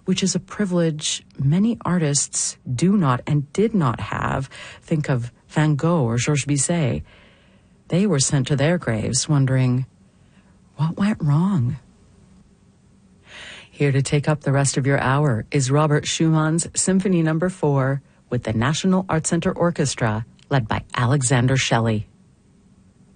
which is a privilege many artists do not and did not have. Think of Van Gogh or Georges Bizet. They were sent to their graves wondering, what went wrong? Here to take up the rest of your hour is Robert Schumann's Symphony No. 4 with the National Art Center Orchestra, led by Alexander Shelley.